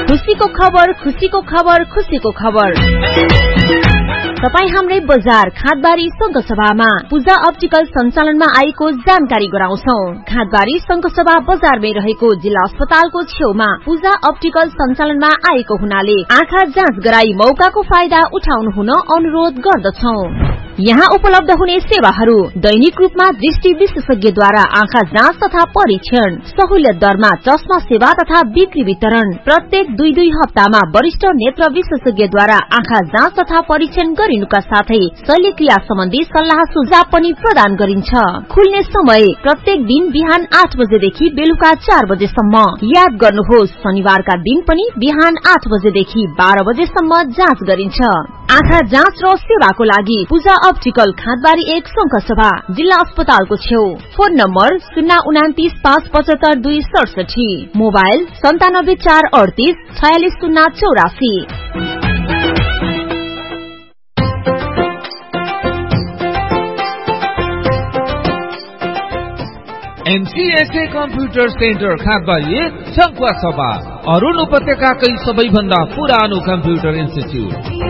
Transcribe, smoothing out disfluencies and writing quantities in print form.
खुसीको खबर, खुसीको खबर, खुसीको खबर। तपाई हाम्रै बजार खादबारी संघसभामा पूजा अप्टिकल सञ्चालनमा आएको जानकारी गराउँछौ। खादबारी संघसभा बजारमै रहेको जिल्ला अस्पतालको छेउमा पूजा अप्टिकल सञ्चालनमा आएको हुनाले आँखा जाँच गराई मौकाको फाइदा उठाउनु हुन अनुरोध गर्दछौ। यहाँ उपलब्ध हुने सेवाहरू दैनिक रूपमा दृष्टि विशेषज्ञद्वारा आँखा जाँच तथा परीक्षण, सहुलियत दरमा चस्मा सेवा तथा बिक्री वितरण, प्रत्येक 2-2 हप्तामा वरिष्ठ नेत्र विशेषज्ञद्वारा आँखा जाँच तथा परीक्षण गरिनुका साथै शल्यक्रिया सम्बन्धी सल्लाह सुझाव पनि प्रदान गरिन्छ। खुल्ने समय प्रत्येक दिन बिहान 8 बजेदेखि बेलुका 4 बजेसम्म। याद गर्नुहोस्, शनिबारका दिन पनि बिहान 8 बजेदेखि 12 बजेसम्म जाँच गरिन्छ। आँखा जाँच र सेवाको लागि पूजा अप्टिकल खादबारी 1 संघसभा जिल्ला अस्पतालको छेउ। Phone number 029 575 267, mobile 97 438 46 084। MCSA computer centre खादबारी 1 संघसभा Arun उपत्यकाकै सबैभन्दा पुरानो कम्प्युटर इन्स्टिट्युट।